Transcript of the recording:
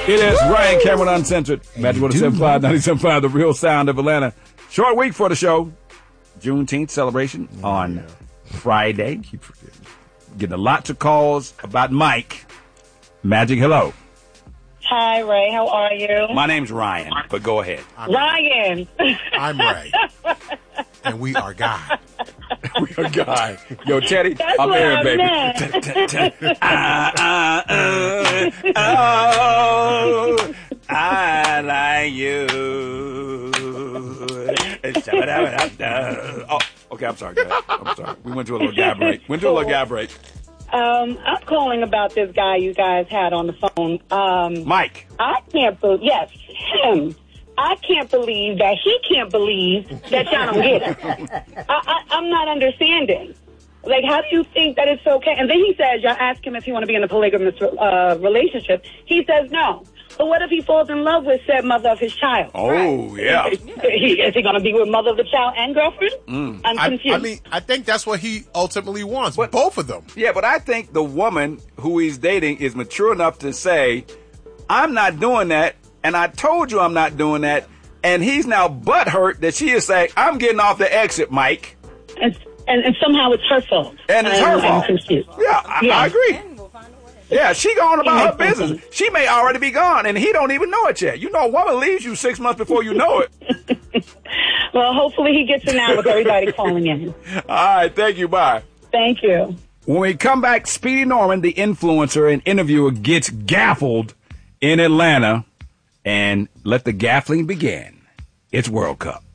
It is Ryan Cameron Uncensored. Magic 107.5, 97.5, the real sound of Atlanta. Short week for the show. Juneteenth celebration on Friday. Keep getting a lot of calls about Mike. Magic, hello. Hi, Ray. How are you? My name's Ryan, but go ahead. Ryan. I'm Ray. And we are God. We are God. Yo, Teddy, That's I'm what here, I baby. Oh, I like you. Oh, okay, I'm sorry, guys. I'm sorry. We went to a little guy break. I'm calling about this guy you guys had on the phone. Mike. I can't believe, yes, him. I can't believe that he can't believe that y'all don't get it. I'm not understanding. Like, how do you think that it's okay? And then he says, y'all ask him if he want to be in a polygamous relationship. He says no. But what if he falls in love with said mother of his child? Oh, yeah. Is he going to be with mother of the child and girlfriend? I'm confused. I think that's what he ultimately wants, both of them. Yeah, but I think the woman who he's dating is mature enough to say, I'm not doing that, and I told you I'm not doing that, and he's now butthurt that she is saying, I'm getting off the exit, Mike. And somehow it's her fault. And it's her fault. I'm confused. Yeah, I agree. Yeah, she going about her business. She may already be gone, and he don't even know it yet. You know, a woman leaves you 6 months before you know it. Well, hopefully he gets it now with everybody calling in. All right, thank you. Bye. Thank you. When we come back, Speedy Norman, the influencer and interviewer, gets gaffled in Atlanta. And let the gaffling begin. It's World Cup.